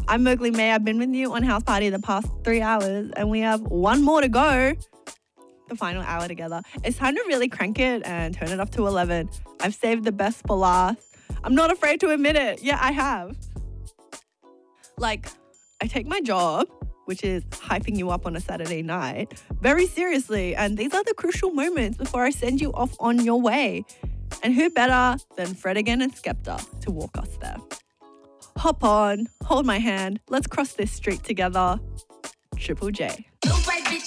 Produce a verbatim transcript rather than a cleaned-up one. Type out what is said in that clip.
I'm Mowgli May. I've been with you on House Party the past three hours and we have one more to go. The final hour together. It's time to really crank it and turn it up to eleven. I've saved the best for last. I'm not afraid to admit it. Yeah, I have. Like, I take my job, which is hyping you up on a Saturday night, very seriously. And these are the crucial moments before I send you off on your way. And who better than Fred again and Skepta to walk us there? Hop on, hold my hand, let's cross this street together. Triple J. Little white bitch